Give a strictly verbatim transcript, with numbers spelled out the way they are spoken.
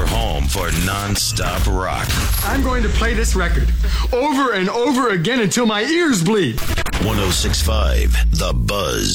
home for non-stop rock. I'm going to play this record over and over again until my ears bleed. one oh six point five The Buzz.